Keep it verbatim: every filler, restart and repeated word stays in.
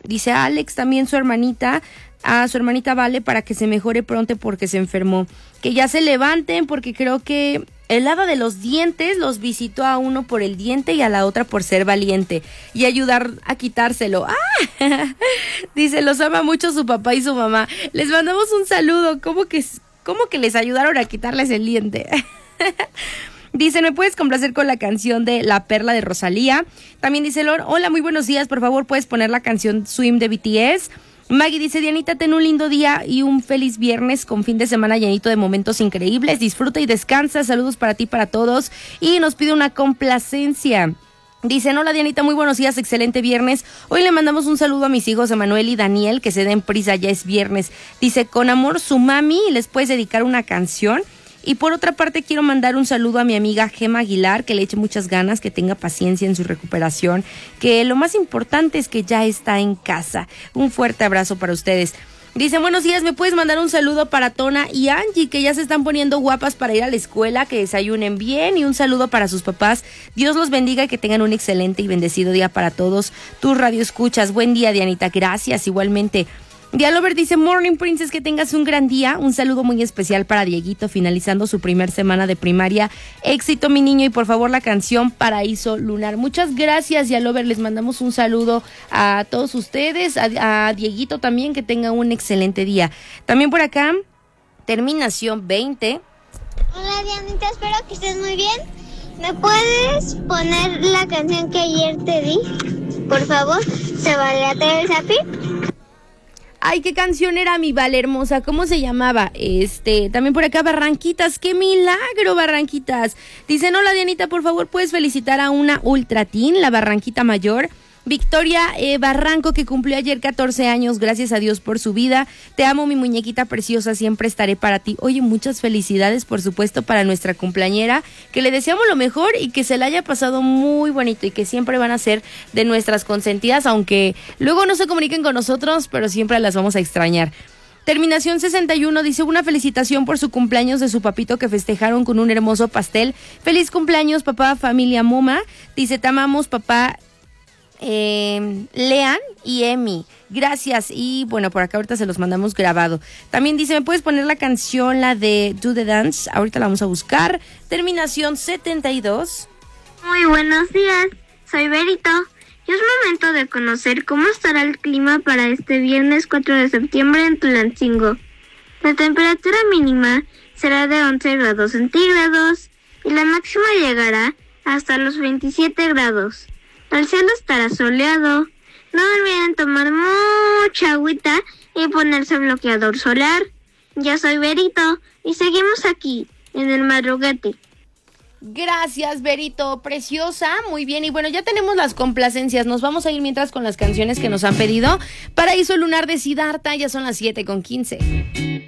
Dice Alex, también su hermanita, a su hermanita Vale, para que se mejore pronto porque se enfermó. Que ya se levanten porque creo que el hada de los dientes los visitó a uno por el diente y a la otra por ser valiente y ayudar a quitárselo. ¡Ah! Dice, los ama mucho su papá y su mamá. Les mandamos un saludo. ¿Cómo que, cómo que les ayudaron a quitarles el diente? Dice, ¿me puedes complacer con la canción de La Perla de Rosalía? También dice Lor, hola, muy buenos días, por favor, ¿puedes poner la canción Swim de B T S? Maggie dice, Dianita, ten un lindo día y un feliz viernes con fin de semana llenito de momentos increíbles. Disfruta y descansa. Saludos para ti, para todos. Y nos pide una complacencia. Dicen, hola Dianita, muy buenos días, excelente viernes. Hoy le mandamos un saludo a mis hijos Emanuel y Daniel, que se den prisa, ya es viernes. Dice, con amor su mami, ¿les puedes dedicar una canción? Y por otra parte quiero mandar un saludo a mi amiga Gema Aguilar, que le eche muchas ganas, que tenga paciencia en su recuperación, que lo más importante es que ya está en casa. Un fuerte abrazo para ustedes. Dicen, buenos días, ¿me puedes mandar un saludo para Tona y Angie, que ya se están poniendo guapas para ir a la escuela, que desayunen bien, y un saludo para sus papás? Dios los bendiga y que tengan un excelente y bendecido día para todos. Tus radio escuchas, buen día Dianita, gracias, igualmente. Dialover dice, Morning Princess, que tengas un gran día. Un saludo muy especial para Dieguito, finalizando su primer semana de primaria. Éxito, mi niño, y por favor la canción Paraíso Lunar. Muchas gracias, Dialover, les mandamos un saludo a todos ustedes, a, a Dieguito también, que tenga un excelente día. También por acá, terminación veinte. Hola Dianita, espero que estés muy bien. ¿Me puedes poner la canción que ayer te di? Por favor, ¿se vale a Teresa Pi? Ay, qué canción era, mi Vale hermosa, ¿cómo se llamaba? Este, también por acá, Barranquitas, qué milagro, Barranquitas. Dicen, hola Dianita, por favor, ¿puedes felicitar a una Ultra Teen, la Barranquita Mayor? Victoria eh, Barranco, que cumplió ayer catorce años, gracias a Dios por su vida. Te amo, mi muñequita preciosa, siempre estaré para ti. Oye, muchas felicidades, por supuesto, para nuestra cumpleañera, que le deseamos lo mejor y que se la haya pasado muy bonito y que siempre van a ser de nuestras consentidas, aunque luego no se comuniquen con nosotros, pero siempre las vamos a extrañar. Terminación sesenta y uno dice, una felicitación por su cumpleaños de su papito que festejaron con un hermoso pastel. Feliz cumpleaños, papá, familia Moma. Dice, te amamos, papá. Eh, Lean y Emi, gracias. Y bueno, por acá ahorita se los mandamos grabado. También dice, ¿me puedes poner la canción, la de Do the Dance? Ahorita la vamos a buscar. Terminación setenta y dos. Muy buenos días, soy Berito y es momento de conocer cómo estará el clima para este viernes cuatro de septiembre en Tulancingo. La temperatura mínima será de once grados centígrados y la máxima llegará hasta los veintisiete grados. El cielo estará soleado. No olviden tomar mucha agüita y ponerse bloqueador solar. Ya soy Berito y seguimos aquí, en el madruguete. Gracias, Berito, preciosa, muy bien. Y bueno, ya tenemos las complacencias. Nos vamos a ir mientras con las canciones que nos han pedido. Paraíso Lunar de Siddhartha, ya son las siete con quince.